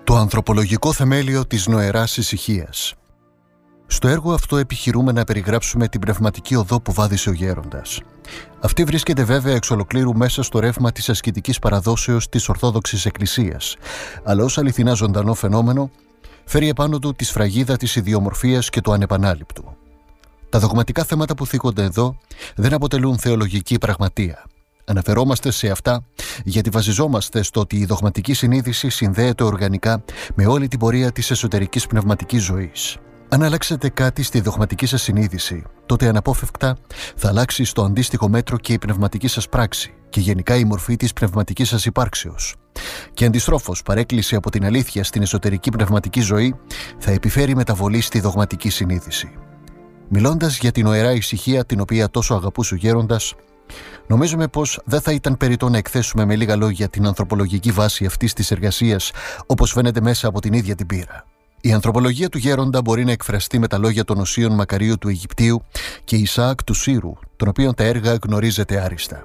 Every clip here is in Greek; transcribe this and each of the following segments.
Το ανθρωπολογικό θεμέλιο της νοεράς ησυχίας. Στο έργο αυτό επιχειρούμε να περιγράψουμε την πνευματική οδό που βάδισε ο γέροντας. Αυτή βρίσκεται βέβαια εξ ολοκλήρου μέσα στο ρεύμα της ασκητικής παραδόσεως της Ορθόδοξης Εκκλησίας, αλλά ως αληθινά ζωντανό φαινόμενο φέρει επάνω του τη σφραγίδα της ιδιομορφίας και του ανεπανάληπτου. Τα δογματικά θέματα που θίγονται εδώ δεν αποτελούν θεολογική πραγματεία. Αναφερόμαστε σε αυτά γιατί βασιζόμαστε στο ότι η δογματική συνείδηση συνδέεται οργανικά με όλη την πορεία της εσωτερικής πνευματικής ζωής. Αν αλλάξετε κάτι στη δογματική σας συνείδηση, τότε αναπόφευκτα θα αλλάξει στο αντίστοιχο μέτρο και η πνευματική σας πράξη και γενικά η μορφή της πνευματικής σας υπάρξεως. Και αντιστρόφως, παρέκκληση από την αλήθεια στην εσωτερική πνευματική ζωή θα επιφέρει μεταβολή στη δογματική συνείδηση. Μιλώντας για την νοερά ησυχία την οποία τόσο αγαπούσε ο γέροντας, νομίζουμε πως δεν θα ήταν περιττό να εκθέσουμε με λίγα λόγια την ανθρωπολογική βάση αυτής της εργασίας, όπως φαίνεται μέσα από την ίδια την πείρα. Η ανθρωπολογία του γέροντα μπορεί να εκφραστεί με τα λόγια των οσίων Μακαρίου του Αιγυπτίου και Ισαάκ του Σύρου, των οποίων τα έργα γνωρίζετε άριστα.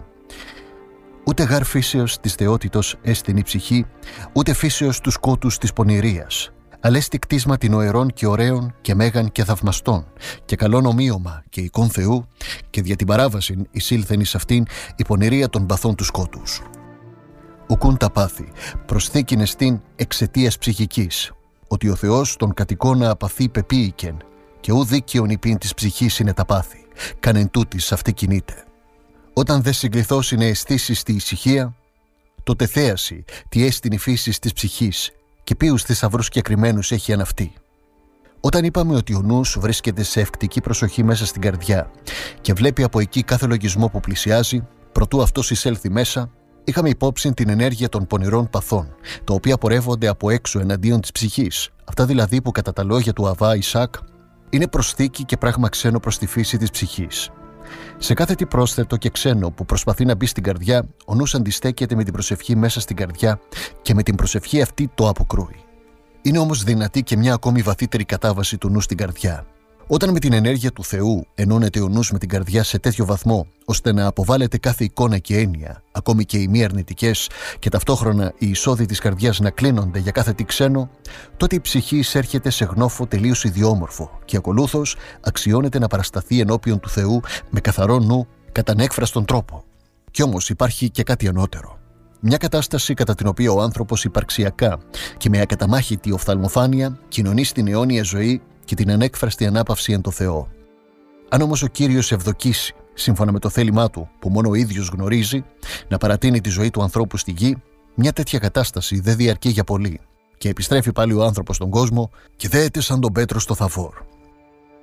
Ούτε γάρ φύσεως της θεότητος έστειν η ψυχή, ούτε φύσεως τους σκότους της πονηρίας. Αλέστη κτίσμα την οερών και ωραίων και μέγαν και θαυμαστών, και καλόν ομοίωμα και εικόν Θεού, και δια την παράβασιν εισήλθεν εις αυτήν η πονηρία των παθών του σκότους. Ουκούν τα πάθη, προσθήκην εστίν εξαιτίας ψυχικής, ότι ο Θεός τον κατοικώνα απαθή πεποίηκεν, και ου δίκαιον υπήν της ψυχής είναι τα πάθη, κανεν τούτης αυτή κινείται. Όταν δε συγκληθώσινε αισθήσεις στη ησυχία, τότε θέαση τι έστιν η φύση της ψυχής, και ποιους θησαυρούς συγκεκριμένους έχει αναυτεί. Όταν είπαμε ότι ο νους βρίσκεται σε ευκτική προσοχή μέσα στην καρδιά και βλέπει από εκεί κάθε λογισμό που πλησιάζει, προτού αυτός εισέλθει μέσα, είχαμε υπόψη την ενέργεια των πονηρών παθών, τα οποία πορεύονται από έξω εναντίον της ψυχής, αυτά δηλαδή που κατά τα λόγια του Αβά Ισακ είναι προσθήκη και πράγμα ξένο προς τη φύση της ψυχής. Σε κάθε τι πρόσθετο και ξένο που προσπαθεί να μπει στην καρδιά, ο νους αντιστέκεται με την προσευχή μέσα στην καρδιά και με την προσευχή αυτή το αποκρούει. Είναι όμως δυνατή και μια ακόμη βαθύτερη κατάβαση του νου στην καρδιά. Όταν με την ενέργεια του Θεού ενώνεται ο νους με την καρδιά σε τέτοιο βαθμό, ώστε να αποβάλλεται κάθε εικόνα και έννοια, ακόμη και οι μη αρνητικές, και ταυτόχρονα οι εισόδοι της καρδιάς να κλείνονται για κάθε τι ξένο, τότε η ψυχή εισέρχεται σε γνώφο τελείως ιδιόμορφο και ακολούθως αξιώνεται να παρασταθεί ενώπιον του Θεού με καθαρό νου, κατά ανέκφραστον τρόπο. Κι όμως υπάρχει και κάτι ανώτερο. Μια κατάσταση κατά την οποία ο άνθρωπος υπαρξιακά και με ακαταμάχητη οφθαλμοφάνεια κοινωνεί στην αιώνια ζωή και την ανέκφραστη ανάπαυση εν το Θεό. Αν όμως ο Κύριος ευδοκίσει, σύμφωνα με το θέλημά του που μόνο ο ίδιος γνωρίζει, να παρατείνει τη ζωή του ανθρώπου στη γη, μια τέτοια κατάσταση δεν διαρκεί για πολύ και επιστρέφει πάλι ο άνθρωπος στον κόσμο και δέεται σαν τον Πέτρο στο Θαβόρ.